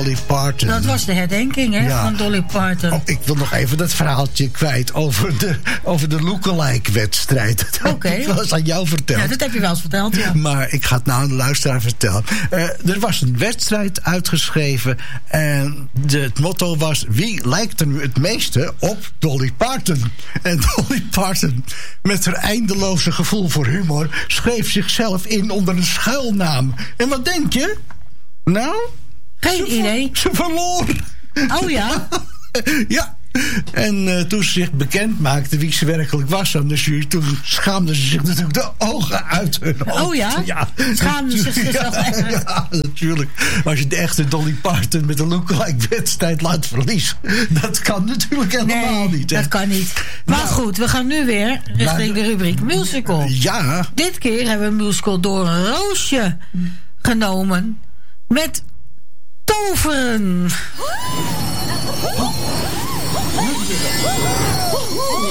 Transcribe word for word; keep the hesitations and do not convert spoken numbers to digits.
Dolly Parton. Dat was de herdenking, hè, ja. van Dolly Parton. Oh, ik wil nog even dat verhaaltje kwijt over de, over de lookalike-wedstrijd. Dat Oké. heb ik wel eens aan jou verteld. Ja, dat heb je wel eens verteld, ja. Maar ik ga het nou aan de luisteraar vertellen. Uh, er was een wedstrijd uitgeschreven en de, het motto was: wie lijkt er nu het meeste op Dolly Parton? En Dolly Parton, met haar eindeloze gevoel voor humor, schreef zichzelf in onder een schuilnaam. En wat denk je? Nou? Geen ze idee. Ver, ze verloor. Oh ja? Ja. En uh, toen ze zich bekend maakte wie ze werkelijk was aan de jury, toen schaamde ze zich natuurlijk de ogen uit hun hoofd. Oh ja? Ja. Schaamde ze zich ja, echt? Ja, natuurlijk. Maar als je de echte Dolly Parton met een lookalike wedstrijd laat verliezen, dat kan natuurlijk helemaal nee, niet. Hè? dat kan niet. Maar nou, goed, we gaan nu weer richting de rubriek musical. Ja. Dit keer hebben we een musical door een roosje genomen met toveren.